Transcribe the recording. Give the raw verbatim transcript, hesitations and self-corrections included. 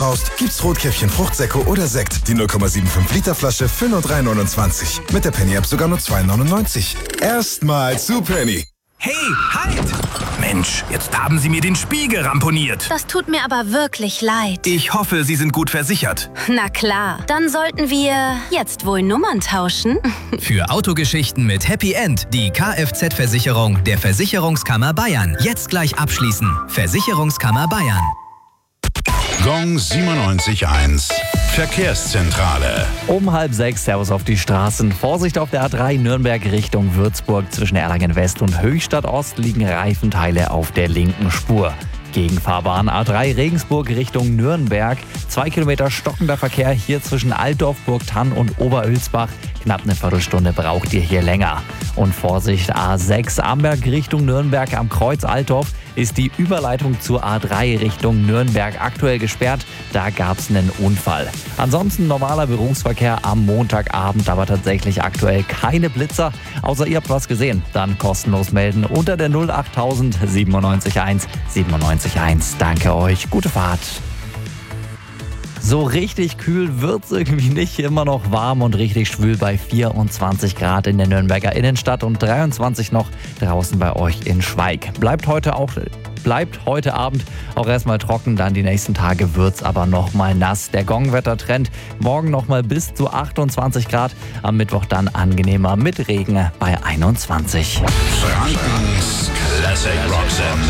brauchst, gibt's Rotkäppchen Fruchtsäcko oder Sekt. Die null Komma fünfundsiebzig Liter Flasche für nur drei neunundzwanzig. Mit der Penny-App sogar nur zwei neunundneunzig. Erstmal zu Penny. Hey, halt! Mensch, jetzt haben Sie mir den Spiegel ramponiert. Das tut mir aber wirklich leid. Ich hoffe, Sie sind gut versichert. Na klar, dann sollten wir jetzt wohl Nummern tauschen. Für Autogeschichten mit Happy End die Kfz-Versicherung der Versicherungskammer Bayern. Jetzt gleich abschließen. Versicherungskammer Bayern. Gong siebenundneunzig Komma eins. Verkehrszentrale. Um halb sechs, Servus auf die Straßen. Vorsicht auf der A drei Nürnberg Richtung Würzburg. Zwischen Erlangen West und Höchstadt Ost liegen Reifenteile auf der linken Spur. Gegenfahrbahn A drei Regensburg Richtung Nürnberg. Zwei Kilometer stockender Verkehr hier zwischen Altdorf, Burgthann und Oberölsbach. Knapp eine Viertelstunde braucht ihr hier länger. Und Vorsicht, A sechs Amberg Richtung Nürnberg am Kreuz Altdorf ist die Überleitung zur A drei Richtung Nürnberg aktuell gesperrt. Da gab es einen Unfall. Ansonsten normaler Berufsverkehr am Montagabend, aber tatsächlich aktuell keine Blitzer. Außer ihr habt was gesehen, dann kostenlos melden unter der null achttausend siebenundneunzig eins siebenundneunzig eins. Danke euch, gute Fahrt. So richtig kühl wird's irgendwie nicht, immer noch warm und richtig schwül bei vierundzwanzig Grad in der Nürnberger Innenstadt und dreiundzwanzig noch draußen bei euch in Schweig. Bleibt heute auch bleibt heute Abend auch erstmal trocken, dann die nächsten Tage wird's aber nochmal nass. Der Gongwettertrend morgen nochmal bis zu achtundzwanzig Grad, am Mittwoch dann angenehmer mit Regen bei einundzwanzig. Frankens Classic Rock Sender.